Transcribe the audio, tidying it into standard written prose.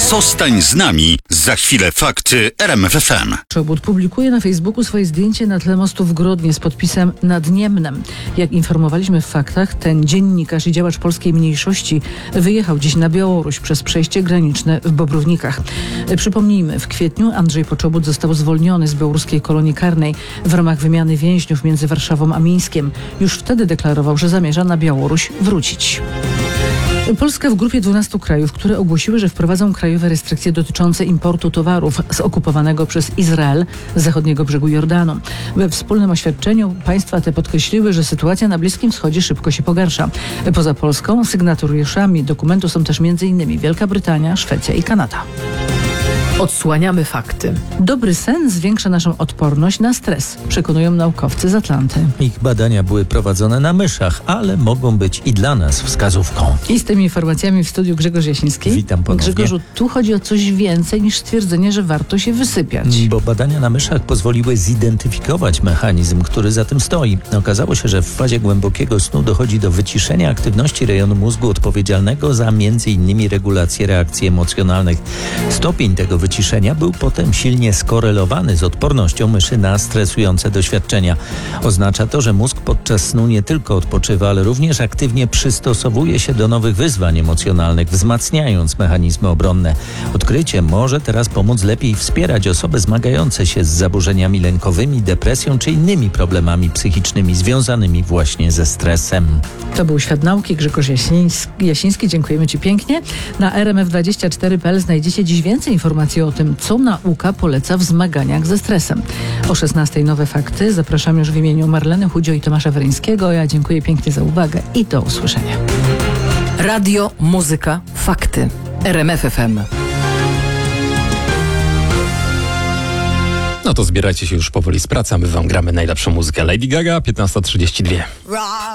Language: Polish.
Zostań z nami. Za chwilę fakty RMF FM. Czobut publikuje na Facebooku swoje zdjęcie na tle mostu w Grodnie z podpisem nad Niemnem. Jak informowaliśmy w faktach, ten dziennikarz i działacz polskiej mniejszości wyjechał dziś na Białoruś przez przejście graniczne w Bobrownikach. Przypomnijmy, w kwietniu Andrzej Poczobut został zwolniony z białoruskiej kolonii karnej w ramach wymiany więźniów między Warszawą a Mińskiem. Już wtedy deklarował, że zamierza na Białoruś wrócić. Polska w grupie 12 krajów, które ogłosiły, że wprowadzą krajowe restrykcje dotyczące importu towarów z okupowanego przez Izrael z zachodniego brzegu Jordanu. We wspólnym oświadczeniu państwa te podkreśliły, że sytuacja na Bliskim Wschodzie szybko się pogarsza. Poza Polską sygnatariuszami dokumentu są też m.in. Wielka Brytania, Szwecja i Kanada. Odsłaniamy fakty. Dobry sen zwiększa naszą odporność na stres, przekonują naukowcy z Atlanty. Ich badania były prowadzone na myszach, ale mogą być i dla nas wskazówką. I z tymi informacjami w studiu Grzegorz Jasiński. Witam ponownie. Grzegorzu, tu chodzi o coś więcej niż stwierdzenie, że warto się wysypiać. Bo badania na myszach pozwoliły zidentyfikować mechanizm, który za tym stoi. Okazało się, że w fazie głębokiego snu dochodzi do wyciszenia aktywności rejonu mózgu odpowiedzialnego za m.in. regulację reakcji emocjonalnych. Stopień tego wyciszenia był potem silnie skorelowany z odpornością myszy na stresujące doświadczenia. Oznacza to, że mózg podczas snu nie tylko odpoczywa, ale również aktywnie przystosowuje się do nowych wyzwań emocjonalnych, wzmacniając mechanizmy obronne. Odkrycie może teraz pomóc lepiej wspierać osoby zmagające się z zaburzeniami lękowymi, depresją czy innymi problemami psychicznymi związanymi właśnie ze stresem. To był Świat Nauki, Grzegorz Jasiński. Dziękujemy Ci pięknie. Na rmf24.pl znajdziecie dziś więcej informacji o tym, co nauka poleca w zmaganiach ze stresem. O 16:00 nowe fakty. Zapraszam już w imieniu Marleny Chudzio i Tomasza Weryńskiego. Ja dziękuję pięknie za uwagę i do usłyszenia. Radio, muzyka, fakty. RMF FM. No to zbierajcie się już powoli z pracy, a my wam gramy najlepszą muzykę. Lady Gaga, 15:32.